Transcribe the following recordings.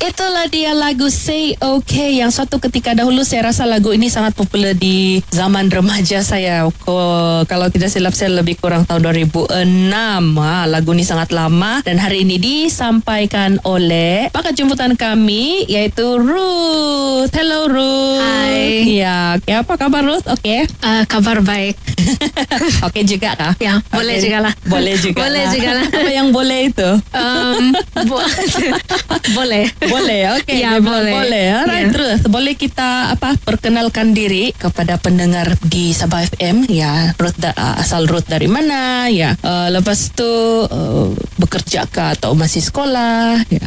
Itulah dia lagu Say Okay yang suatu ketika dahulu saya rasa lagu ini sangat popular di zaman remaja saya. Kalau tidak silap saya lebih kurang tahun 2006. Lagu ini sangat lama dan hari ini disampaikan oleh bakat jemputan kami iaitu Ruth. Hello Ruth. Hai. Ya, apa kabar Ruth? Okey. Kabar baik. Okey juga kah? Ya, boleh juga lah. Boleh juga. Boleh juga lah. Apa yang boleh itu? Boleh. Boleh, okey. Ya, boleh. Boleh. Alright, Ya. terus boleh kita perkenalkan diri kepada pendengar di Sabah FM. Ya, Ruth asal Ruth dari mana? Ya, lepas tu bekerja kah atau masih sekolah? Ya.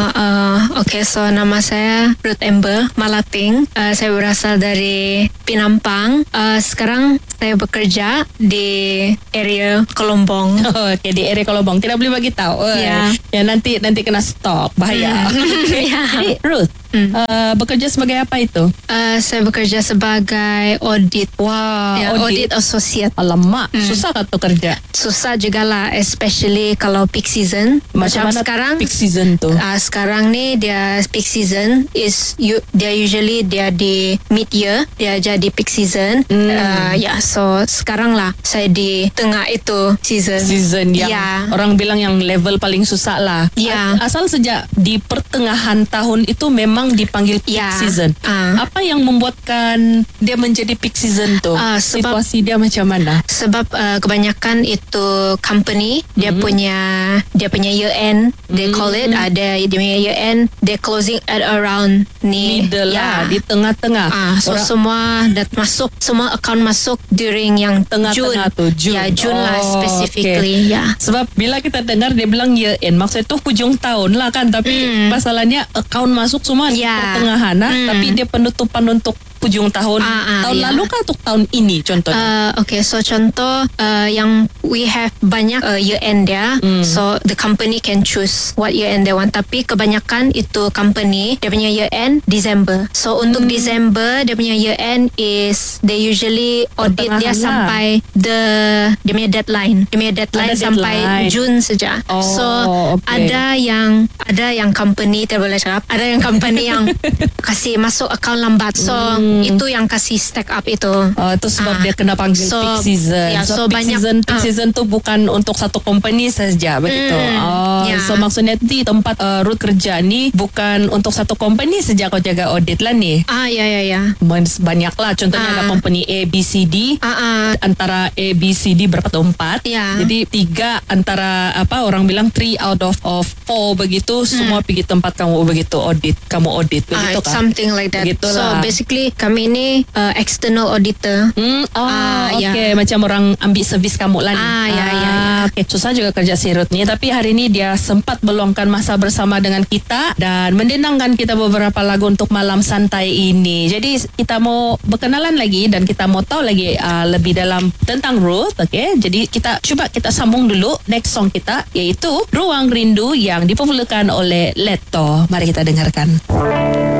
Okay, so nama saya Ruth Amber Malating. Saya berasal dari Penampang. Sekarang saya bekerja di area Kolombong. Okey, di area Kolobong. Tidak boleh bagi tahu. Ya. Ya, nanti kena stop. Bahaya. Okay. Ya. Jadi, Ruth, bekerja sebagai apa itu? Saya bekerja sebagai audit. Wah, Ya, audit associate. Alamak, susah kan tu kerja? Susah juga lah, especially kalau peak season. Macam mana sekarang peak season tu? sekarang ni dia peak season dia usually dia di mid year, dia jadi peak season. So sekarang lah saya di tengah itu Season yang orang bilang yang level paling susah lah. Ya. Asal sejak di pertengahan tahun itu memang dipanggil peak Ya. season. Apa yang membuatkan dia menjadi peak season tu? Situasi dia macam mana? Sebab kebanyakan itu company dia punya year end, they call it, dia punya year end, they closing at around ni Middle lah, di tengah-tengah. So semua semua account masuk during yang Tengah-tengah tu, June. Ya, June lah Oh, specifically. okay. Ya. Sebab bila kita dengar dia bilang year end, maksudnya tu hujung tahun lah kan. Tapi masalahnya account masuk semua di Ya. pertengahan lah. Tapi dia penutupan untuk hujung tahun. Tahun ya. lalu kah atau tahun ini contohnya? Okay, so contoh yang we have banyak year end dia. So the company can choose what year end they want. Tapi kebanyakan itu company dia punya year end December. So untuk December dia punya year end is they usually audit dia Pertengahan sampai dia punya deadline. Dia punya deadline Ada sampai deadline. June saja. Oh, So okay. ada yang company tak boleh cakap. Ada yang company yang kasih masuk account lambat. So itu yang kasih stack up itu. Itu sebab dia kena panggil So, peak season. ya, so peak banyak- season tu bukan untuk satu company saja begitu. Ya. So maksudnya di tempat Ruth kerja ni bukan untuk satu company saja kau jaga audit lah ni. Ya. Banyak lah. Contohnya ada company A, B, C, D. Antara A, B, C, D berapa tu? 4. Ya. Jadi 3 antara orang bilang 3 out of 4 begitu. Semua pergi tempat kamu begitu audit. Kamu audit begitu It's kan? something like that. Begitulah. So basically kami ni external auditor. Okay. Ya. Macam orang ambil servis kamu lah ni. Ya. Okay. Susah juga kerja si Ruth ni. Tapi hari ni dia sempat meluangkan masa bersama dengan kita dan mendenangkan kita beberapa lagu untuk malam santai ini. Jadi kita mau berkenalan lagi dan kita mau tahu lagi lebih dalam tentang Ruth. Okay. Jadi kita sambung dulu next song kita iaitu Ruang Rindu yang dipopularkan oleh Leto. Mari kita dengarkan.